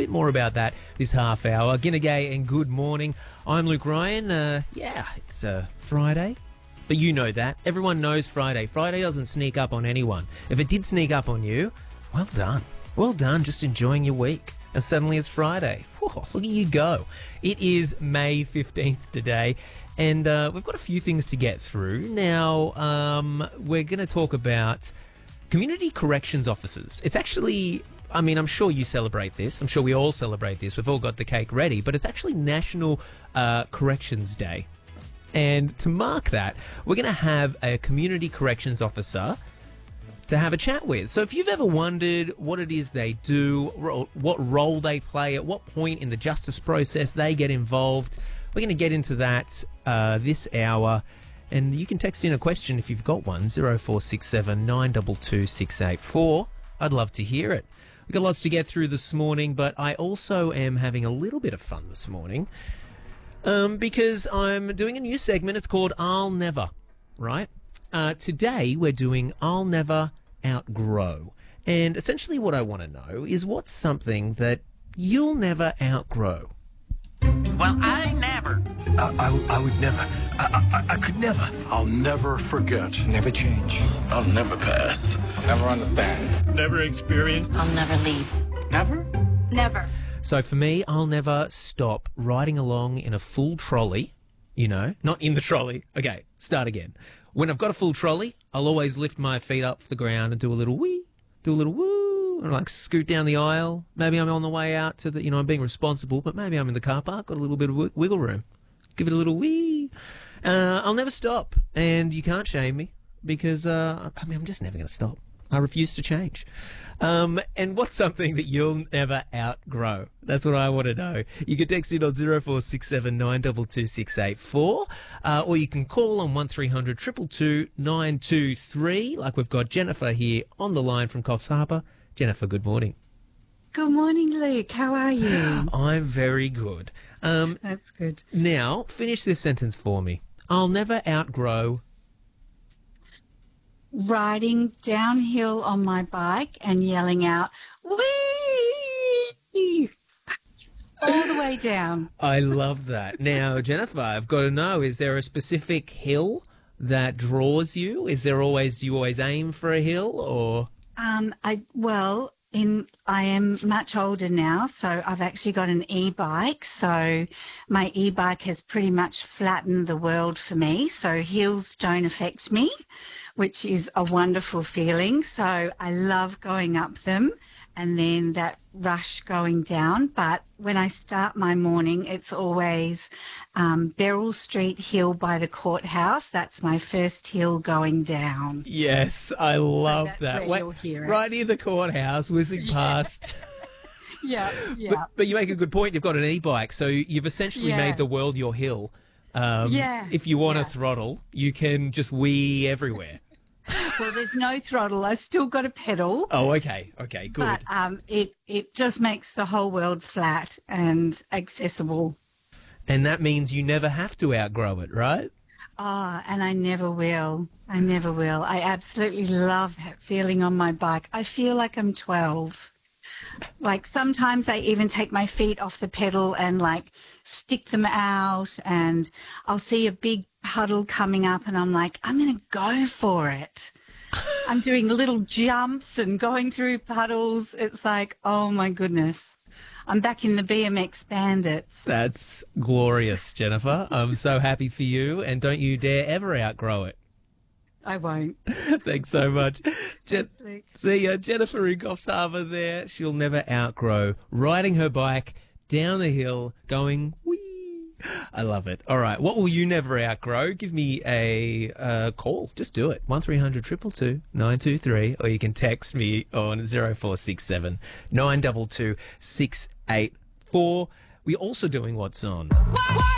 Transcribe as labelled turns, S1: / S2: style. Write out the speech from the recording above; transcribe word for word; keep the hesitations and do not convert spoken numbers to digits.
S1: bit more about that this half hour. G'day and good morning. I'm Luke Ryan. Uh, yeah, it's uh, Friday. But you know that. Everyone knows Friday. Friday doesn't sneak up on anyone. If it did sneak up on you, well done. Well done, just enjoying your week. And suddenly it's Friday. Whew, look at you go. It is May fifteenth today, and uh, we've got a few things to get through. Now, um, we're going to talk about community corrections officers. It's actually, I mean, I'm sure you celebrate this. I'm sure we all celebrate this. We've all got the cake ready, but it's actually National uh, Corrections Day. And to mark that, we're going to have a community corrections officer to have a chat with. So if you've ever wondered what it is they do, what role they play, at what point in the justice process they get involved, we're going to get into that uh, this hour. And you can text in a question if you've got one, zero four six seven nine two two six eight four. I'd love to hear it. We've got lots to get through this morning, but I also am having a little bit of fun this morning. Um, because I'm doing a new segment. It's called I'll Never, right? Uh, today we're doing I'll Never Outgrow. And essentially what I want to know is what's something that you'll never outgrow?
S2: Well, I never.
S3: I, I, I would never. I, I, I could never.
S4: I'll never forget.
S3: Never change.
S4: I'll never pass.
S5: I'll never understand.
S4: Never experience.
S2: I'll never leave.
S5: Never?
S2: Never.
S1: So for me, I'll never stop riding along in a full trolley, you know, not in the trolley. Okay, start again. When I've got a full trolley, I'll always lift my feet up off the ground and do a little wee, do a little woo, and like scoot down the aisle. Maybe I'm on the way out to the, you know, I'm being responsible, but maybe I'm in the car park, got a little bit of wiggle room. Give it a little wee. Uh, I'll never stop, and you can't shame me because, uh, I mean, I'm just never going to stop. I refuse to change. Um, and what's something that you'll never outgrow? That's what I want to know. You can text in on zero four six seven nine two two six eight four, uh, or you can call on one three hundred two two two nine two three, like we've got Jennifer here on the line from Coffs Harbour. Jennifer, good morning.
S6: Good morning, Luke. How are you?
S1: I'm very good. Um,
S6: That's good.
S1: Now, finish this sentence for me. I'll never outgrow...
S6: Riding downhill on my bike and yelling out, wee! All the way down.
S1: I love that. Now, Jennifer, I've got to know, is there a specific hill that draws you? Is there always, you always aim for a hill, or?
S6: Um, I, well, in, I am much older now, so I've actually got an e-bike. So my e-bike has pretty much flattened the world for me. So hills don't affect me, which is a wonderful feeling. So I love going up them and then that rush going down. But when I start my morning, it's always um, Beryl Street Hill by the courthouse. That's my first hill going down.
S1: Yes, I love
S6: that's
S1: that.
S6: where
S1: Wait,
S6: you'll hear it.
S1: right near the courthouse, whizzing
S6: Yeah.
S1: past.
S6: Yeah, yeah.
S1: But, but you make a good point. You've got an e-bike, so you've essentially
S6: Yeah.
S1: made the world your hill. Um,
S6: Yeah,
S1: If you want
S6: yeah.
S1: a throttle, you can just wee everywhere.
S6: Well, there's no throttle. I still got a pedal.
S1: Oh, okay. Okay, good.
S6: But um, it, it just makes the whole world flat and accessible.
S1: And that means you never have to outgrow it, right?
S6: Oh, and I never will. I never will. I absolutely love feeling on my bike. I feel like I'm twelve. Like sometimes I even take my feet off the pedal and like stick them out, and I'll see a big puddle coming up and I'm like, I'm going to go for it. I'm doing little jumps and going through puddles. It's like, oh my goodness. I'm back in the B M X Bandits.
S1: That's glorious, Jennifer. I'm so happy for you, and don't you dare ever outgrow it.
S6: I won't.
S1: Thanks so much. Jen-
S6: Thanks, Luke.
S1: See ya, Jennifer in Coffs Harbour there. She'll never outgrow riding her bike down the hill going wee. I love it. All right, what will you never outgrow? Give me a uh, call. Just do it. one three hundred two two two nine two three, or you can text me on zero four six seven nine two two six eight four. We're also doing What's On.